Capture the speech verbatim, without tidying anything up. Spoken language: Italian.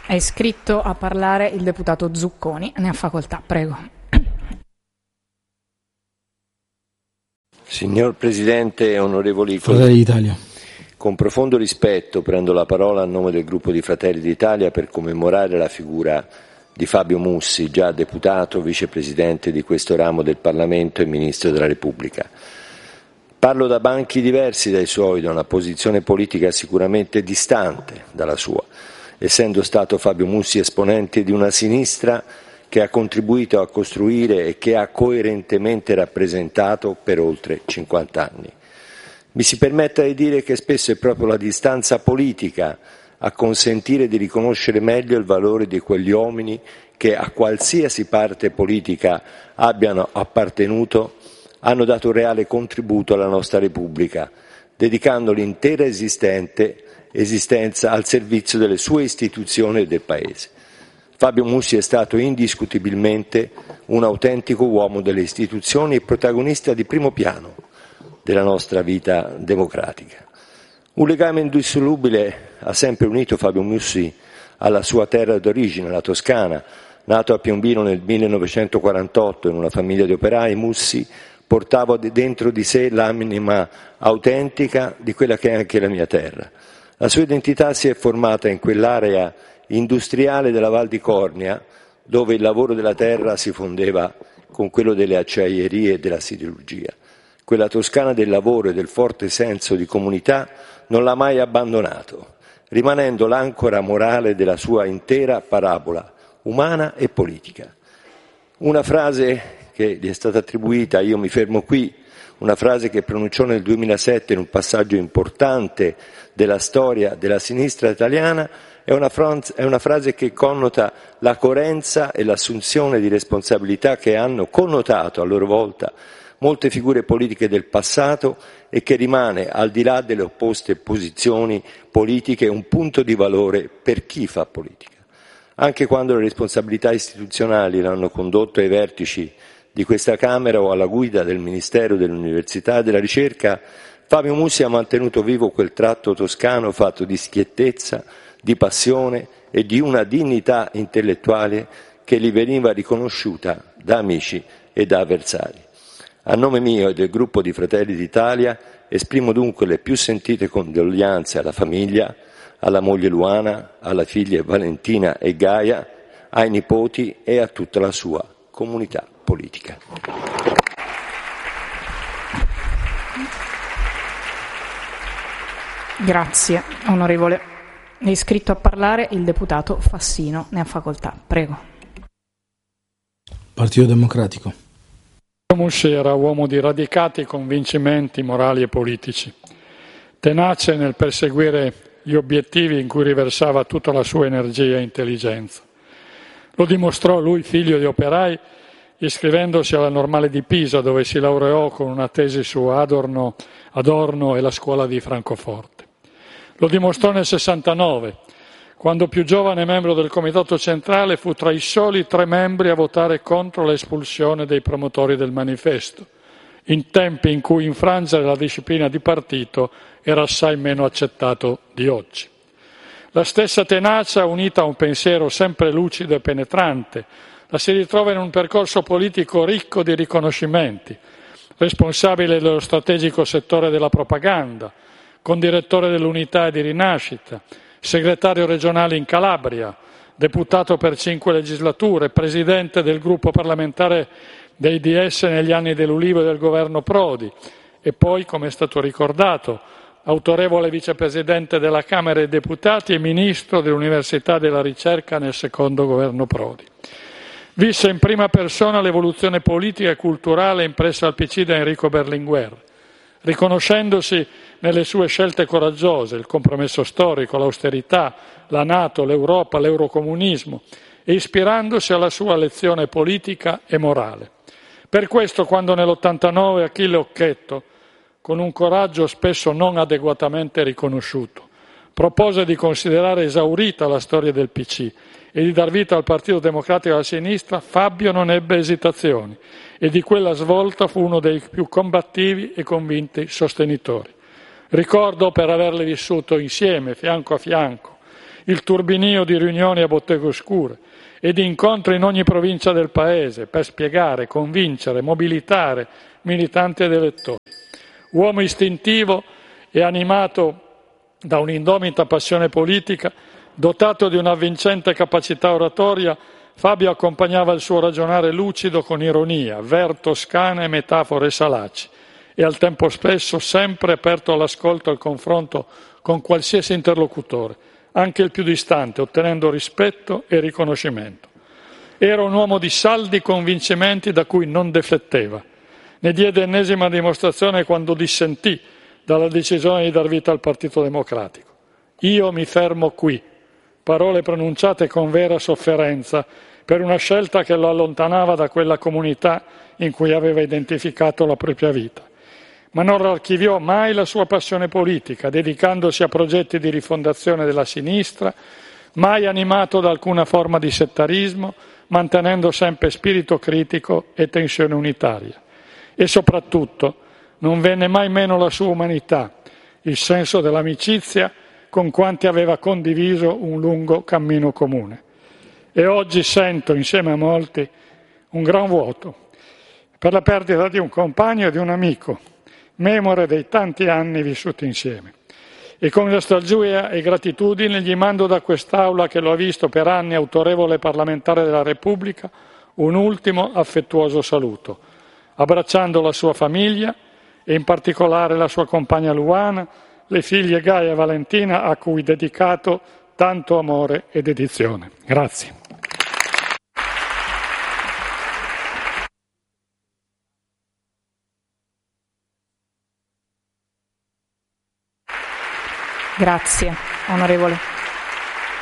È iscritto a parlare il deputato Zucconi. Ne ha facoltà, prego. Signor Presidente, onorevoli Fratelli d'Italia. Con profondo rispetto prendo la parola a nome del gruppo di Fratelli d'Italia per commemorare la figura di Fabio Mussi, già deputato, vicepresidente di questo ramo del Parlamento e Ministro della Repubblica. Parlo da banchi diversi dai suoi, da una posizione politica sicuramente distante dalla sua, essendo stato Fabio Mussi esponente di una sinistra che ha contribuito a costruire e che ha coerentemente rappresentato per oltre cinquanta anni. Mi si permetta di dire che spesso è proprio la distanza politica a consentire di riconoscere meglio il valore di quegli uomini che a qualsiasi parte politica abbiano appartenuto, hanno dato un reale contributo alla nostra Repubblica, dedicando l'intera esistente, esistenza al servizio delle sue istituzioni e del Paese. Fabio Mussi è stato indiscutibilmente un autentico uomo delle istituzioni e protagonista di primo piano della nostra vita democratica. Un legame indissolubile ha sempre unito Fabio Mussi alla sua terra d'origine, la Toscana. Nato a Piombino nel millenovecentoquarantotto in una famiglia di operai, Mussi portava dentro di sé l'anima autentica di quella che è anche la mia terra. La sua identità si è formata in quell'area industriale della Val di Cornia, dove il lavoro della terra si fondeva con quello delle acciaierie e della siderurgia. Quella Toscana del lavoro e del forte senso di comunità non l'ha mai abbandonato, rimanendo l'ancora morale della sua intera parabola umana e politica. Una frase che gli è stata attribuita, io mi fermo qui, una frase che pronunciò nel duemilasette in un passaggio importante della storia della sinistra italiana, è una, frase, è una frase che connota la coerenza e l'assunzione di responsabilità che hanno connotato a loro volta molte figure politiche del passato e che rimane, al di là delle opposte posizioni politiche, un punto di valore per chi fa politica. Anche quando le responsabilità istituzionali l'hanno condotto ai vertici di questa Camera o alla guida del Ministero dell'Università e della Ricerca, Fabio Mussi ha mantenuto vivo quel tratto toscano fatto di schiettezza, di passione e di una dignità intellettuale che gli veniva riconosciuta da amici e da avversari. A nome mio e del gruppo di Fratelli d'Italia esprimo dunque le più sentite condoglianze alla famiglia, alla moglie Luana, alla figlia Valentina e Gaia, ai nipoti e a tutta la sua comunità politica. Grazie, onorevole. È iscritto a parlare il deputato Fassino. Ne ha facoltà. Prego. Partito Democratico. Mussi era uomo di radicati convincimenti morali e politici, tenace nel perseguire gli obiettivi in cui riversava tutta la sua energia e intelligenza. Lo dimostrò lui, figlio di operai, iscrivendosi alla Normale di Pisa, dove si laureò con una tesi su Adorno, Adorno e la scuola di Francoforte. Lo dimostrò nel sessantanove, quando più giovane membro del Comitato Centrale fu tra i soli tre membri a votare contro l'espulsione dei promotori del manifesto, in tempi in cui infrangere la disciplina di partito era assai meno accettato di oggi. La stessa tenacia, unita a un pensiero sempre lucido e penetrante, la si ritrova in un percorso politico ricco di riconoscimenti, responsabile dello strategico settore della propaganda, condirettore dell'Unità e di Rinascita, segretario regionale in Calabria, deputato per cinque legislature, presidente del gruppo parlamentare dei D S negli anni dell'Ulivo e del governo Prodi e poi, come è stato ricordato, autorevole vicepresidente della Camera dei Deputati e ministro dell'Università e della Ricerca nel secondo governo Prodi. Visse in prima persona l'evoluzione politica e culturale impressa al P C da Enrico Berlinguer, riconoscendosi nelle sue scelte coraggiose, il compromesso storico, l'austerità, la NATO, l'Europa, l'eurocomunismo, e ispirandosi alla sua lezione politica e morale. Per questo, quando nell'ottantanove Achille Occhetto, con un coraggio spesso non adeguatamente riconosciuto, propose di considerare esaurita la storia del P C e di dar vita al Partito Democratico alla sinistra, Fabio non ebbe esitazioni e di quella svolta fu uno dei più combattivi e convinti sostenitori. Ricordo, per averle vissuto insieme, fianco a fianco, il turbinio di riunioni a botteghe oscure e di incontri in ogni provincia del Paese per spiegare, convincere, mobilitare militanti ed elettori. Uomo istintivo e animato da un'indomita passione politica, dotato di una vincente capacità oratoria, Fabio accompagnava il suo ragionare lucido con ironia, ver toscane e metafore salaci, e al tempo stesso sempre aperto all'ascolto e al confronto con qualsiasi interlocutore, anche il più distante, ottenendo rispetto e riconoscimento. Era un uomo di saldi convincimenti da cui non defletteva. Ne diede ennesima dimostrazione quando dissentì dalla decisione di dar vita al Partito Democratico. Io mi fermo qui, parole pronunciate con vera sofferenza per una scelta che lo allontanava da quella comunità in cui aveva identificato la propria vita. Ma non archiviò mai la sua passione politica, dedicandosi a progetti di rifondazione della sinistra, mai animato da alcuna forma di settarismo, mantenendo sempre spirito critico e tensione unitaria. E soprattutto non venne mai meno la sua umanità, il senso dell'amicizia con quanti aveva condiviso un lungo cammino comune. E oggi sento, insieme a molti, un gran vuoto per la perdita di un compagno e di un amico, memore dei tanti anni vissuti insieme. E con nostalgia e gratitudine gli mando da quest'Aula, che lo ha visto per anni autorevole parlamentare della Repubblica, un ultimo affettuoso saluto, abbracciando la sua famiglia e in particolare la sua compagna Luana, le figlie Gaia e Valentina, a cui dedicato tanto amore e dedizione. Grazie. Grazie, onorevole.